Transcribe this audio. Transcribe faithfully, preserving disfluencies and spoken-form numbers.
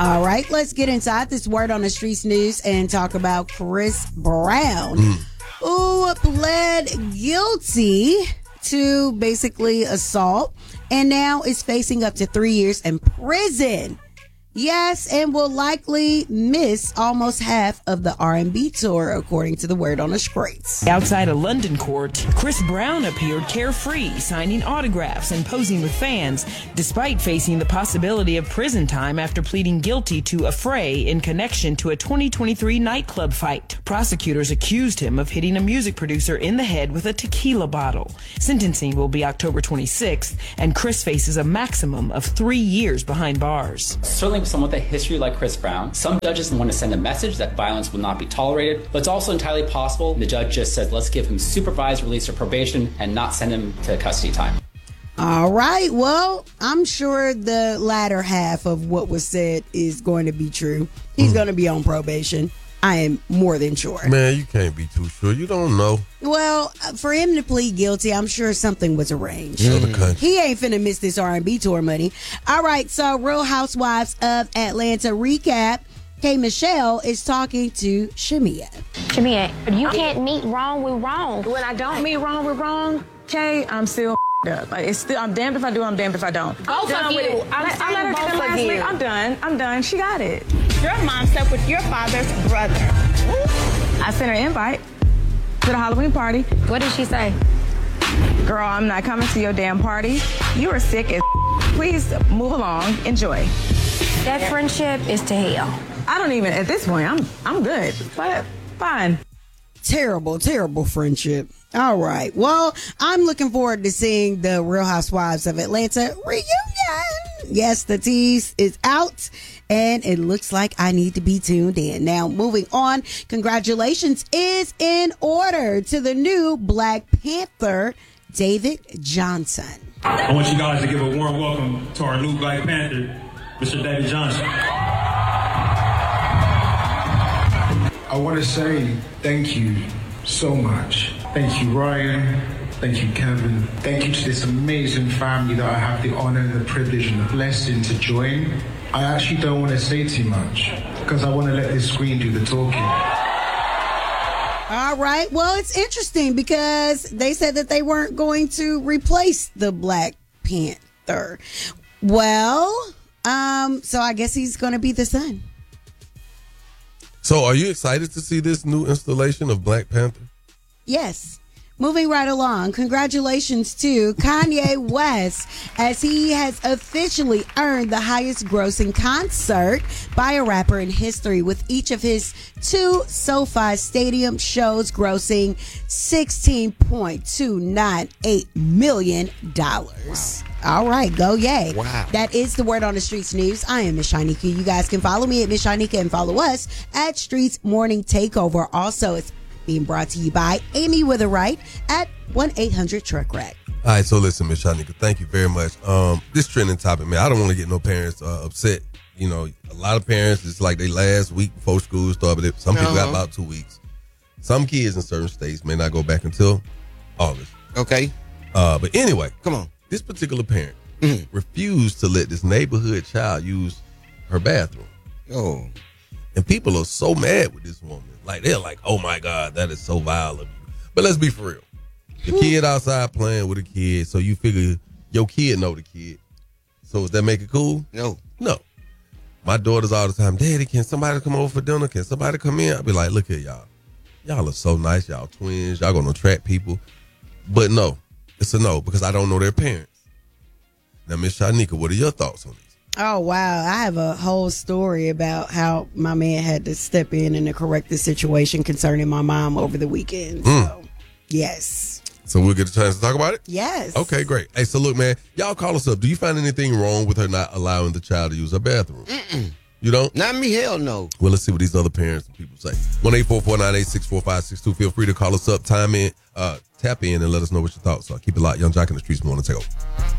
All right, let's get inside this word on the streets news and talk about Chris Brown, mm. who pled guilty to basically assault and now is facing up to three years in prison. Yes, and will likely miss almost half of the R and B tour, according to the word on the streets. Outside a London court, Chris Brown appeared carefree, signing autographs and posing with fans, despite facing the possibility of prison time after pleading guilty to a fray in connection to a twenty twenty-three nightclub fight. Prosecutors accused him of hitting a music producer in the head with a tequila bottle. Sentencing will be October twenty-sixth, and Chris faces a maximum of three years behind bars. Certainly someone with a history like Chris Brown, some judges want to send a message that violence will not be tolerated, but it's also entirely possible the judge just says, let's give him supervised release or probation and not send him to custody time. All right. Well, I'm sure the latter half of what was said is going to be true. He's mm. going to be on probation. I am more than sure. Man, you can't be too sure. You don't know. Well, for him to plead guilty, I'm sure something was arranged. Mm. He ain't finna miss this R and B tour money. All right, so Real Housewives of Atlanta recap. K. Michelle is talking to Shamia. Shamia, you can't meet wrong with wrong. When I don't meet wrong with wrong, Kay, I'm still up. Like, it's still, I'm damned if I do, I'm damned if I don't. Both done of you. With it. I'm I, I let her both get in of last you. week. I'm done. I'm done. She got it. Your mom slept with your father's brother. I sent her an invite to the Halloween party. What did she say? Girl, I'm not coming to your damn party. You are sick as please move along. Enjoy. That friendship is to hell. I don't even, at this point, I'm I'm good. But fine. Terrible, terrible friendship. All right. Well, I'm looking forward to seeing the Real Housewives of Atlanta reunion. Yes, the tease is out, and it looks like I need to be tuned in. Now, moving on, congratulations is in order to the new Black Panther, David Johnson. I want you guys to give a warm welcome to our new Black Panther, Mister David Johnson. I want to say thank you so much. Thank you, Ryan. Thank you, Kevin. Thank you to this amazing family that I have the honor and the privilege and the blessing to join. I actually don't want to say too much because I want to let this screen do the talking. All right. Well, it's interesting because they said that they weren't going to replace the Black Panther. Well, um, so I guess he's going to be the son. So are you excited to see this new installation of Black Panther? Yes. Moving right along, congratulations to Kanye West as he has officially earned the highest grossing concert by a rapper in history, with each of his two SoFi Stadium shows grossing sixteen point two nine eight million dollars. Wow. All right, go yay. Wow. That is the word on the streets news. I am Miss Shanika. You guys can follow me at Miss Shanika and follow us at Streets Morning Takeover. Also, it's being brought to you by Amy Witherite at one eight hundred truck rack. All right, so listen, Miss Shanika, thank you very much. Um, this trending topic, man, I don't want to get no parents uh, upset. You know, a lot of parents, it's like they last week before school started. Some people uh-huh. got about two weeks. Some kids in certain states may not go back until August. Okay. Uh, but anyway, come on. This particular parent mm-hmm. refused to let this neighborhood child use her bathroom. Oh. And people are so mad with this woman. Like, they're like, oh, my God, that is so vile of you. But let's be for real. The kid outside playing with a kid, so you figure your kid know the kid. So does that make it cool? No. No. My daughters all the time, Daddy, can somebody come over for dinner? Can somebody come in? I'll be like, look here, y'all. Y'all are so nice. Y'all twins. Y'all going to attract people. But no, it's a no because I don't know their parents. Now, Miss Shanika, what are your thoughts on this? Oh, wow. I have a whole story about how my man had to step in and to correct the situation concerning my mom over the weekend. Mm. So, yes. So we'll get a chance to talk about it? Yes. Okay, great. Hey, so look, man, y'all call us up. Do you find anything wrong with her not allowing the child to use her bathroom? Mm-mm. You don't? Not me, hell no. Well, let's see what these other parents and people say. one eight four four nine eight six four five six two. Feel free to call us up, time in, uh, tap in, and let us know what your thoughts are. Keep it locked. Young Jock in the Streets Morning Takeover.